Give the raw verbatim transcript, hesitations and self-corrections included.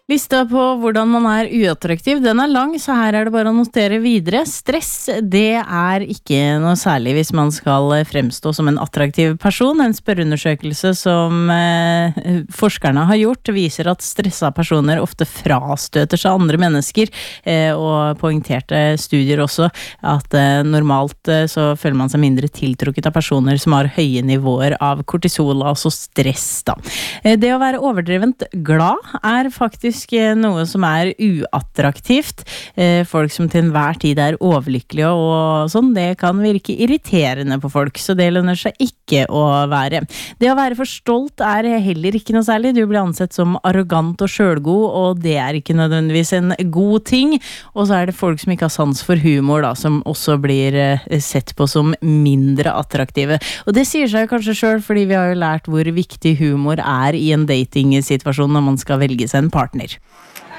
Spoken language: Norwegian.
Lista på hvordan man er uattraktiv, den er lang, så her er det bare å notere videre. Stress, det er ikke noe særlig hvis man skal fremstå som en attraktiv person. En spørreundersøkelse som eh, forskerne har gjort viser at stressa personer ofte frastøter seg andre mennesker, eh, og poengterte studier også at eh, normalt eh, så føler man seg mindre tiltrukket av personer som har høye nivåer av kortisol, altså stress da. Eh, det å være overdrevent glad er faktisk noe som er uattraktivt. Folk som til enhver tid er overlykkelige og sånn, det kan virke irriterende på folk, så det lønner seg ikke å være. Det å være for stolt er heller ikke noe særlig. Du blir ansett som arrogant og selvgod, og det er ikke nødvendigvis en god ting. Og så er det folk som ikke har sans for humor da, som også blir sett på som mindre attraktive. Og det sier seg kanskje selv, fordi vi har jo lært hvor viktig humor er i en datingsituasjon når man skal velge seg en partner.